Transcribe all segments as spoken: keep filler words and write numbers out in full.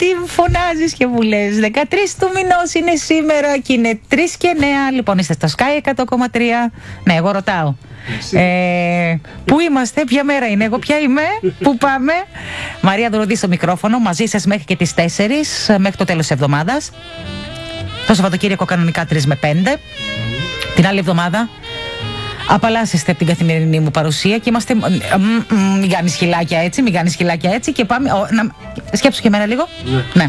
φωνάζεις και μου λες δεκατρείς του μηνός είναι σήμερα και είναι τρεις και εννέα. Λοιπόν, είστε στο Sky εκατό κόμμα τρία. Ναι, εγώ ρωτάω. Ε, πού είμαστε, ποια μέρα είναι, εγώ ποια είμαι, πού πάμε. Μαρία Δωροδή στο μικρόφωνο, μαζί σας μέχρι και τις τέσσερις, μέχρι το τέλος της εβδομάδας. Το Σαββατοκύριακο κανονικά τρεις με πέντε. Την άλλη εβδομάδα απαλλάσσεστε από την καθημερινή μου παρουσία και είμαστε. Μην κάνεις χιλάκια έτσι, μην κάνεις χιλάκια έτσι και πάμε. Ο, να, σκέψου και εμένα λίγο. Ναι. ναι.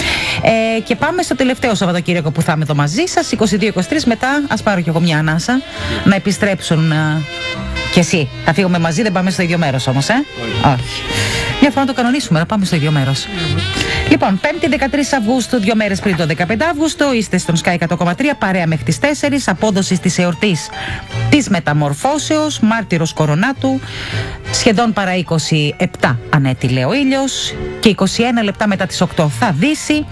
Ε, και πάμε στο τελευταίο Σαββατοκύριακο που θα είμαι εδώ μαζί σας, είκοσι δύο είκοσι τρία. Μετά, ας πάρω κι εγώ μια ανάσα, yeah. να επιστρέψουν. Α, και εσύ. Θα φύγουμε μαζί, δεν πάμε στο ίδιο μέρος όμως, ε. Όχι. Όχι. Μια φορά να το κανονίσουμε, να πάμε στο ίδιο μέρος. Mm-hmm. Λοιπόν, πέμπτη δεκατρείς Αυγούστου, δύο μέρες πριν το δεκαπέντε Αυγούστου, είστε στον Sky εκατό κόμμα τρία, παρέα μέχρι τις τέσσερις, απόδοση της εορτής της Μεταμορφώσεως, μάρτυρος Κορονάτου, σχεδόν παρά είκοσι επτά ανέτη λέει ο ήλιος και είκοσι ένα λεπτά μετά τις οκτώ θα δύσει.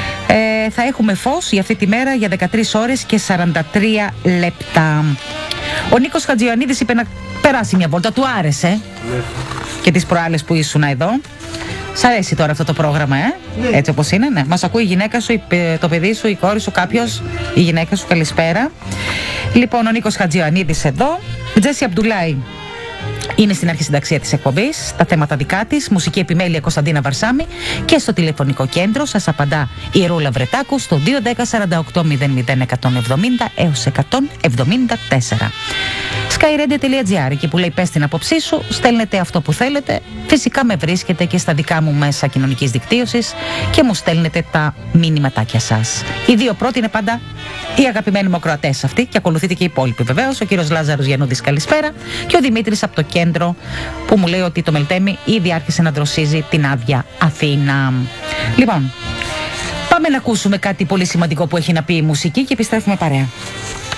Ε, θα έχουμε φως για αυτή τη μέρα για δεκατρείς ώρες και σαράντα τρία λεπτά. Ο Νίκος Χατζιωαννίδης είπε να περάσει μια βόλτα, του άρεσε ναι. και τις προάλλες που ήσουν εδώ. Σ' αρέσει τώρα αυτό το πρόγραμμα, ε? Ναι. Έτσι όπως είναι, ναι. Μας ακούει η γυναίκα σου, το παιδί σου, η κόρη σου, κάποιος, η γυναίκα σου, καλησπέρα. Λοιπόν, ο Νίκος Χατζιωαννίδης εδώ. Τζέσι Αμπτουλάη είναι στην αρχισυνταξία της εκπομπής, τα θέματα δικά της, μουσική επιμέλεια Κωνσταντίνα Βαρσάμι και στο τηλεφωνικό κέντρο σας απαντά η Ρούλα Βρετάκου στο δύο ένα μηδέν σαράντα οκτώ μηδέν μηδέν εκατόν εβδομήντα έως εκατόν εβδομήντα τέσσερα. skyradio τελεία gr, εκεί που λέει πες την άποψή σου, στέλνετε αυτό που θέλετε. Φυσικά με βρίσκετε και στα δικά μου μέσα κοινωνικής δικτύωσης και μου στέλνετε τα μηνυματάκια σας. Οι δύο πρώτοι είναι πάντα οι αγαπημένοι μου ακροατές αυτοί και ακολουθείτε και οι υπόλοιποι βεβαίως. Ο κύριος Λάζαρος Γιαννούδης, καλησπέρα. Και ο Δημήτρης από το κέντρο που μου λέει ότι το Μελτέμι ήδη άρχισε να δροσίζει την άδεια Αθήνα. Λοιπόν, πάμε να ακούσουμε κάτι πολύ σημαντικό που έχει να πει η μουσική και επιστρέφουμε παρέα.